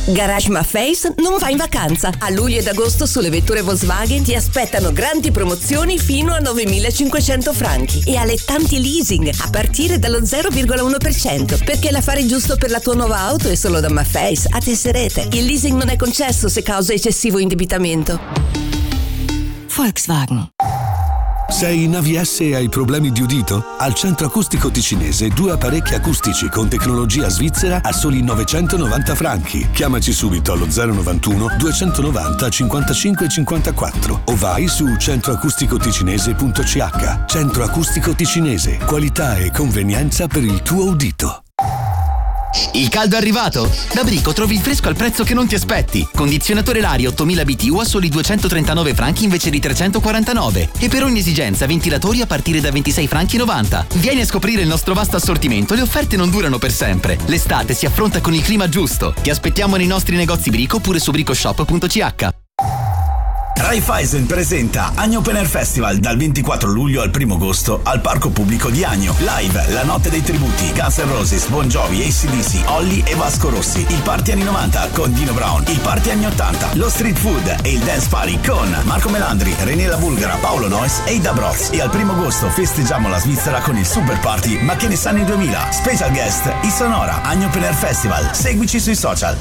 Garage Maffei non va in vacanza. A luglio ed agosto sulle vetture Volkswagen ti aspettano grandi promozioni fino a 9.500 franchi e allettanti leasing a partire dallo 0,1%, perché l'affare giusto per la tua nuova auto è solo da Maffei a Tesserete. Il leasing non è concesso se causa eccessivo indebitamento. Volkswagen. Sei in AVS e hai problemi di udito? Al Centro Acustico Ticinese 2 apparecchi acustici con tecnologia svizzera a soli 990 franchi. Chiamaci subito allo 091 290 55 54 o vai su centroacusticoticinese.ch. Centro Acustico Ticinese, qualità e convenienza per il tuo udito. Il caldo è arrivato? Da Brico trovi il fresco al prezzo che non ti aspetti. Condizionatore Lari 8000 BTU a soli 239 franchi invece di 349. E per ogni esigenza ventilatori a partire da 26 franchi 90. Vieni a scoprire il nostro vasto assortimento, le offerte non durano per sempre. L'estate si affronta con il clima giusto. Ti aspettiamo nei nostri negozi Brico oppure su bricoshop.ch. Raiffeisen presenta Agno Open Air Festival dal 24 luglio al 1 agosto al Parco Pubblico di Agno. Live, la notte dei tributi, Guns N' Roses, Bon Jovi, AC/DC, Olly e Vasco Rossi. Il party anni 90 con Dino Brown. Il party anni 80, lo street food e il dance party con Marco Melandri, René La Bulgara, Paolo Noyes e Ida Broz. E al 1 agosto festeggiamo la Svizzera con il super party Ma che ne sanno i 2000. Special guest, i Sonora, Agno Open Air Festival. Seguici sui social.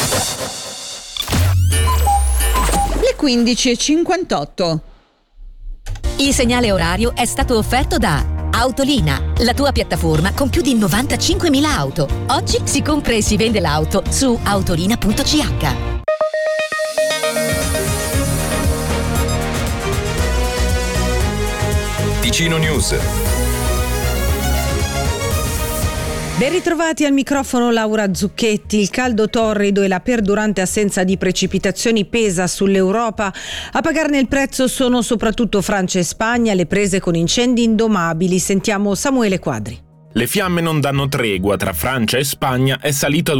15:58. Il segnale orario è stato offerto da Autolina, la tua piattaforma con più di 95.000 auto. Oggi si compra e si vende l'auto su autolina.ch. Ticino News. Ben ritrovati al microfono Laura Zucchetti. Il caldo torrido e la perdurante assenza di precipitazioni pesa sull'Europa. A pagarne il prezzo sono soprattutto Francia e Spagna, le prese con incendi indomabili. Sentiamo Samuele Quadri. Le fiamme non danno tregua. Tra Francia e Spagna è salito a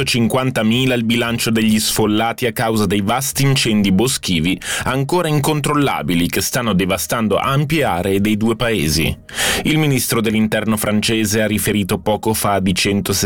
250.000 il bilancio degli sfollati a causa dei vasti incendi boschivi ancora incontrollabili che stanno devastando ampie aree dei due paesi. Il ministro dell'interno francese ha riferito poco fa di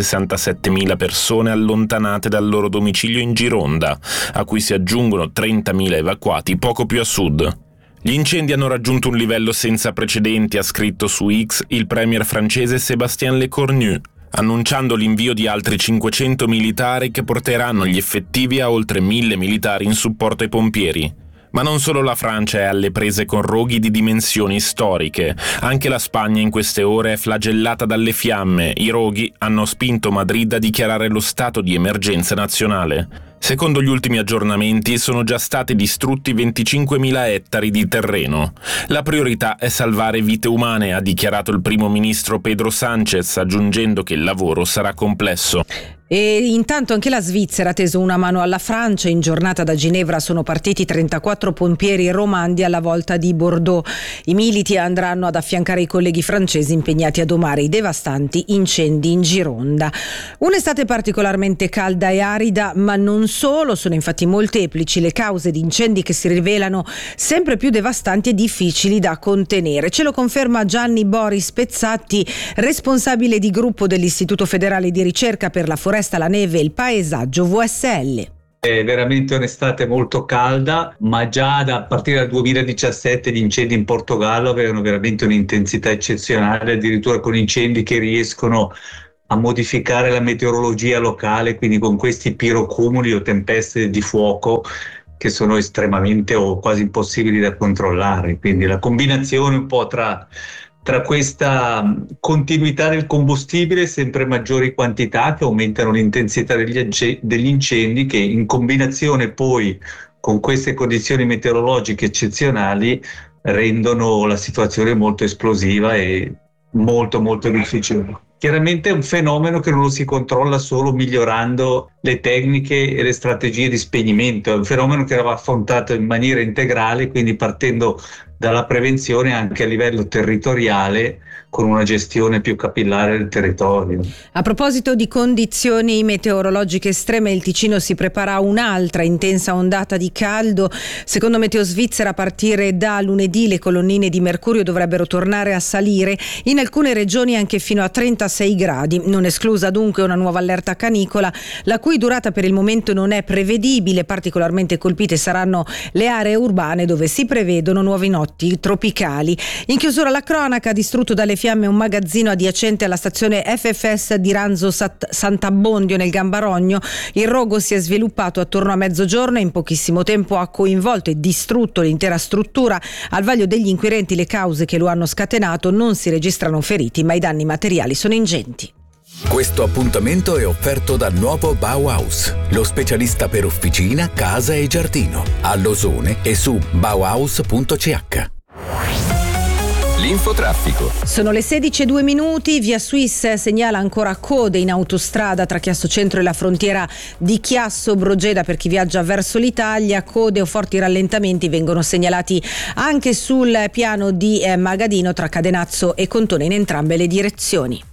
167.000 persone allontanate dal loro domicilio in Gironda, a cui si aggiungono 30.000 evacuati poco più a sud. Gli incendi hanno raggiunto un livello senza precedenti, ha scritto su X il premier francese Sébastien Lecornu, annunciando l'invio di altri 500 militari che porteranno gli effettivi a oltre 1.000 militari in supporto ai pompieri. Ma non solo la Francia è alle prese con roghi di dimensioni storiche, anche la Spagna in queste ore è flagellata dalle fiamme. I roghi hanno spinto Madrid a dichiarare lo stato di emergenza nazionale. Secondo gli ultimi aggiornamenti sono già stati distrutti 25.000 ettari di terreno. La priorità è salvare vite umane, ha dichiarato il primo ministro Pedro Sánchez, aggiungendo che il lavoro sarà complesso. E intanto anche la Svizzera ha teso una mano alla Francia. In giornata da Ginevra sono partiti 34 pompieri romandi alla volta di Bordeaux. I militi andranno ad affiancare i colleghi francesi impegnati a domare i devastanti incendi in Gironda. Un'estate particolarmente calda e arida, ma non solo, sono infatti molteplici le cause di incendi che si rivelano sempre più devastanti e difficili da contenere. Ce lo conferma Gianni Boris Pezzatti, responsabile di gruppo dell'Istituto Federale di Ricerca per la Foresta, la Neve e il Paesaggio VSL. È veramente un'estate molto calda, ma già a partire dal 2017 gli incendi in Portogallo avevano veramente un'intensità eccezionale, addirittura con incendi che riescono a modificare la meteorologia locale, quindi con questi pirocumuli o tempeste di fuoco che sono estremamente o quasi impossibili da controllare. Quindi la combinazione un po' tra questa continuità del combustibile, sempre maggiori quantità che aumentano l'intensità degli incendi, che in combinazione poi con queste condizioni meteorologiche eccezionali rendono la situazione molto esplosiva e molto molto difficile. Chiaramente è un fenomeno che non lo si controlla solo migliorando le tecniche e le strategie di spegnimento, è un fenomeno che va affrontato in maniera integrale, quindi partendo dalla prevenzione anche a livello territoriale, con una gestione più capillare del territorio. A proposito di condizioni meteorologiche estreme, il Ticino si prepara a un'altra intensa ondata di caldo. Secondo Meteo Svizzera, a partire da lunedì le colonnine di mercurio dovrebbero tornare a salire, in alcune regioni anche fino a 36 gradi. Non esclusa dunque una nuova allerta canicola, la cui durata per il momento non è prevedibile. Particolarmente colpite saranno le aree urbane, dove si prevedono nuovi notti tropicali. In chiusura la cronaca: distrutto dalle fiamme un magazzino adiacente alla stazione FFS di Ranzo Sant'Abbondio nel Gambarogno. Il rogo si è sviluppato attorno a mezzogiorno e in pochissimo tempo ha coinvolto e distrutto l'intera struttura. Al vaglio degli inquirenti le cause che lo hanno scatenato, non si registrano feriti, ma i danni materiali sono ingenti. Questo appuntamento è offerto da Nuovo Bauhaus, lo specialista per officina, casa e giardino, a Losone e su bauhaus.ch. L'infotraffico. Sono le 16:02. Via Suisse segnala ancora code in autostrada tra Chiasso Centro e la frontiera di Chiasso Brogeda per chi viaggia verso l'Italia. Code o forti rallentamenti vengono segnalati anche sul piano di Magadino tra Cadenazzo e Contone in entrambe le direzioni.